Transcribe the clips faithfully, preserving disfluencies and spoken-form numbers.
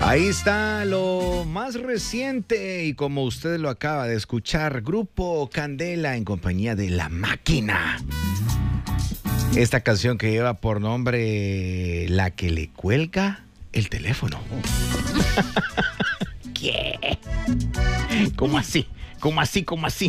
Ahí está lo más reciente y como usted lo acaba de escuchar, Grupo Candela en compañía de La Máquina. Esta canción que lleva por nombre La que le cuelga el teléfono. ¿Qué? ¿Cómo así? ¿Cómo así? ¿Cómo así?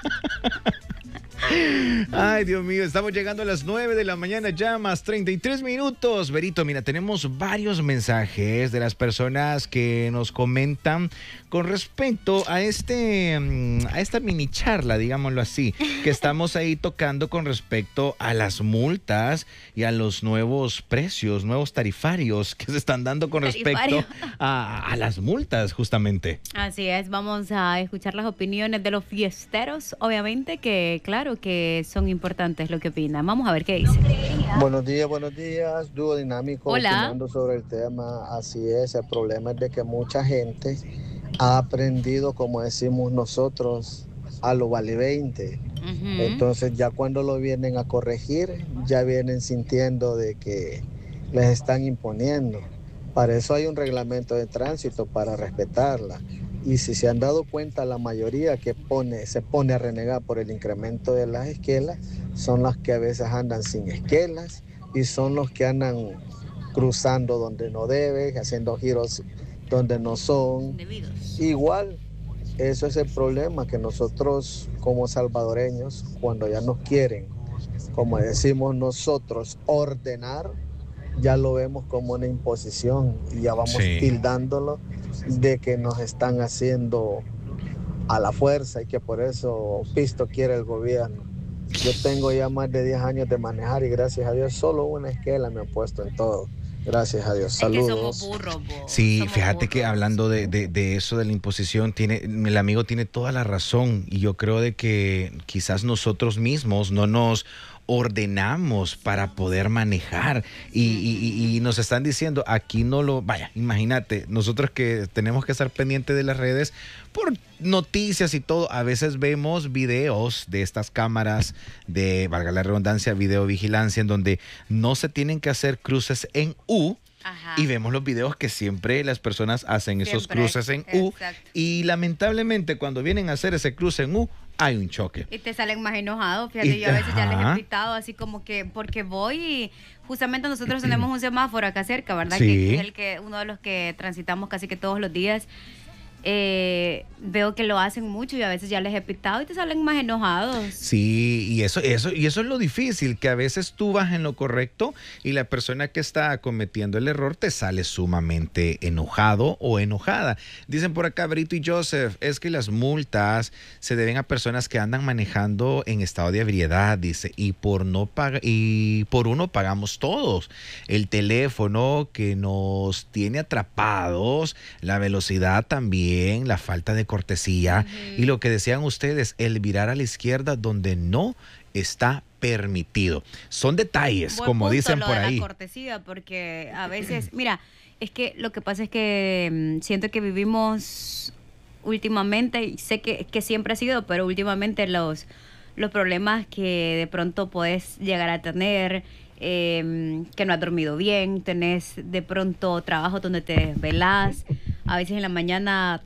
Ay, Dios mío, estamos llegando a las nueve de la mañana ya, más treinta y tres minutos. Berito, mira, tenemos varios mensajes de las personas que nos comentan con respecto a este a esta mini charla, digámoslo así, que estamos ahí tocando con respecto a las multas y a los nuevos precios, nuevos tarifarios que se están dando con respecto a, a las multas, justamente. Así es, vamos a escuchar las opiniones de los fiesteros, obviamente que, claro, que son importantes lo que opinan. Vamos a ver qué dice. Buenos días, buenos días, dúo dinámico. Hola. Opinando sobre el tema, así es, el problema es de que mucha gente ha aprendido, como decimos nosotros, a lo vale veinte. Uh-huh. Entonces ya cuando lo vienen a corregir, ya vienen sintiendo de que les están imponiendo. Para eso hay un reglamento de tránsito, para respetarla. Y si se han dado cuenta, la mayoría que pone, se pone a renegar por el incremento de las esquelas son las que a veces andan sin esquelas y son los que andan cruzando donde no deben, haciendo giros donde no son. Debidos. Igual, eso es el problema, que nosotros como salvadoreños, cuando ya nos quieren, como decimos nosotros, ordenar, ya lo vemos como una imposición y ya vamos sí. tildándolo de que nos están haciendo a la fuerza y que por eso pisto quiere el gobierno. Yo tengo ya más de diez años de manejar y gracias a Dios solo una esquela me ha puesto en todo. Gracias a Dios. Saludos. Es que somos burros, bo. Sí, somos fíjate burros. que hablando de, de, de eso de la imposición, tiene, el amigo tiene toda la razón y yo creo de que quizás nosotros mismos no nos ordenamos para poder manejar y, y, y nos están diciendo aquí no lo, vaya, imagínate, nosotros que tenemos que estar pendientes de las redes por noticias y todo, a veces vemos videos de estas cámaras de, valga la redundancia, videovigilancia en donde no se tienen que hacer cruces en U. Ajá. Y vemos los videos que siempre las personas hacen siempre. Esos cruces en U. Exacto. Y lamentablemente cuando vienen a hacer ese cruce en U hay un choque. Y te salen más enojados. Fíjate, y, yo a veces ajá. ya les he pitado así como que porque voy y justamente nosotros tenemos un semáforo acá cerca, ¿verdad? Sí. Que, que es el que uno de los que transitamos casi que todos los días. Eh, veo que lo hacen mucho y a veces ya les he pitado y te salen más enojados. Sí, y eso, eso, y eso es lo difícil, que a veces tú vas en lo correcto y la persona que está cometiendo el error te sale sumamente enojado o enojada. Dicen por acá Brito y Joseph, es que las multas se deben a personas que andan manejando en estado de ebriedad, dice, y por no paga, y por uno pagamos todos. El teléfono que nos tiene atrapados, la velocidad también, la falta de cortesía uh-huh. y lo que decían ustedes, el virar a la izquierda donde no está permitido. Son detalles, buen como punto, dicen lo por de ahí. La cortesía, porque a veces, mira, es que lo que pasa es que mmm, siento que vivimos últimamente, y sé que, que siempre ha sido, pero últimamente los, los problemas que de pronto puedes llegar a tener, eh, que no has dormido bien, tenés de pronto trabajo donde te desvelás, a veces en la mañana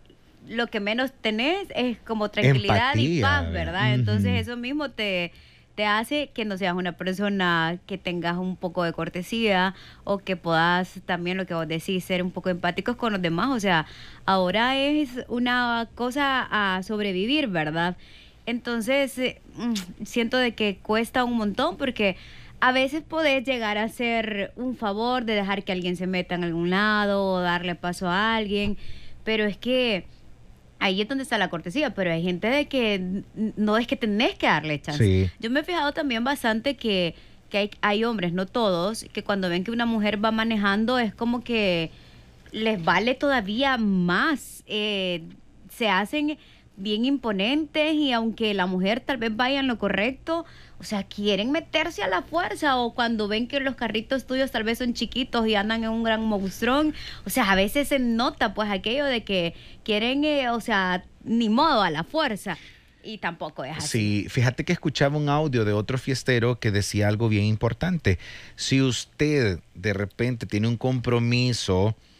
lo que menos tenés es como tranquilidad empatía, y paz, ¿verdad? Uh-huh. Entonces eso mismo te, te hace que no seas una persona que tengas un poco de cortesía o que puedas también, lo que vos decís, ser un poco empáticos con los demás. O sea, ahora es una cosa a sobrevivir, ¿verdad? Entonces eh, siento de que cuesta un montón porque a veces podés llegar a hacer un favor de dejar que alguien se meta en algún lado o darle paso a alguien, pero es que ahí es donde está la cortesía, pero hay gente de que no es que tenés que darle chance. Sí. Yo me he fijado también bastante que, que hay, hay hombres, no todos, que cuando ven que una mujer va manejando es como que les vale todavía más, eh, se hacen bien imponentes y aunque la mujer tal vez vaya en lo correcto, o sea, quieren meterse a la fuerza, o cuando ven que los carritos tuyos tal vez son chiquitos y andan en un gran monstruón, o sea, a veces se nota pues aquello de que quieren, eh, o sea, ni modo a la fuerza. Y tampoco es así. Sí, fíjate que escuchaba un audio de otro fiestero que decía algo bien importante. Si usted de repente tiene un compromiso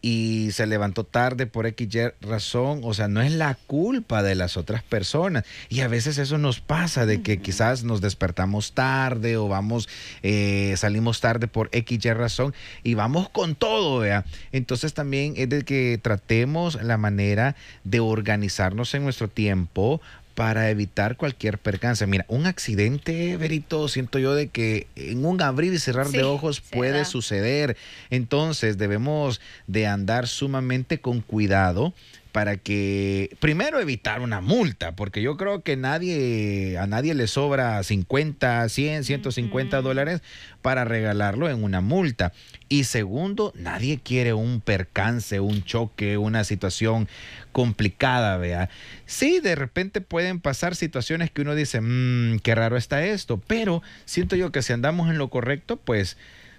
y se levantó tarde por X Y razón, o sea, no es la culpa de las otras personas. Y a veces eso nos pasa, de que quizás nos despertamos tarde o vamos, eh, salimos tarde por X Y razón y vamos con todo, ¿vea? Entonces también es de que tratemos la manera de organizarnos en nuestro tiempo para evitar cualquier percance. Mira, un accidente, Verito, siento yo de que en un abrir y cerrar sí, de ojos puede da. suceder. Entonces debemos de andar sumamente con cuidado para que, primero, evitar una multa, porque yo creo que nadie, a nadie le sobra cincuenta, cien, ciento cincuenta uh-huh. dólares para regalarlo en una multa. Y segundo, nadie quiere un percance, un choque, una situación complicada, ¿vea? Sí, de repente pueden pasar situaciones que uno dice, mmm, qué raro está esto, pero siento yo que si andamos en lo correcto, pues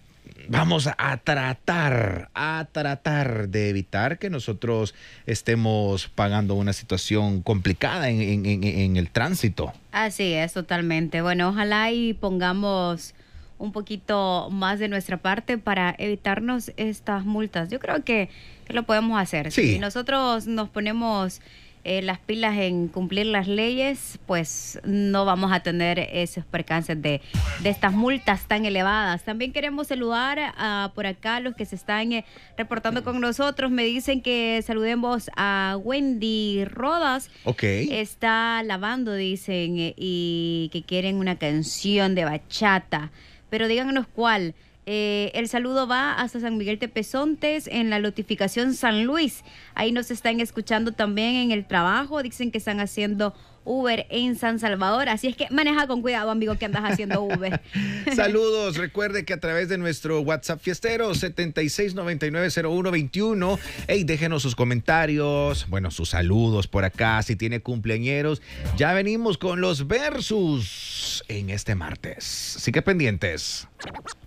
vamos a tratar, a tratar de evitar que nosotros estemos pagando una situación complicada en, en, en, en el tránsito. Así es, totalmente. Bueno, ojalá y pongamos un poquito más de nuestra parte para evitarnos estas multas. Yo creo que, que lo podemos hacer. Sí. Si nosotros nos ponemos eh, las pilas en cumplir las leyes, pues no vamos a tener esos percances de, de estas multas tan elevadas. También queremos saludar a, por acá a los que se están eh, reportando con nosotros. Me dicen que saludemos a Wendy Rodas. Ok. Está lavando, dicen, eh, y que quieren una canción de bachata. Pero díganos cuál. Eh, el saludo va hasta San Miguel Tepezontes, en la notificación San Luis. Ahí nos están escuchando también en el trabajo. Dicen que están haciendo Uber en San Salvador. Así es que maneja con cuidado, amigo, que andas haciendo Uber. Saludos. Recuerde que a través de nuestro WhatsApp fiestero setenta y seis noventa y nueve cero uno veintiuno, hey, déjenos sus comentarios, bueno, sus saludos por acá, si tiene cumpleañeros. Ya venimos con los versus en este martes. Así que pendientes.